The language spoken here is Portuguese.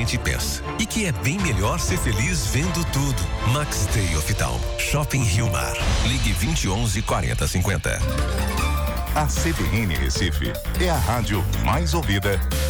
gente pensa. E que é bem melhor ser feliz vendo tudo. Max Day Oftalmo. Shopping Rio Mar. Ligue 2011 4050. A CBN Recife é a rádio mais ouvida